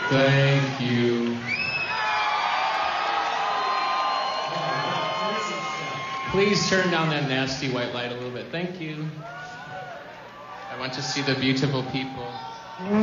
Thank you. Please turn down that nasty white light a little bit. Thank you. I want to see the beautiful people.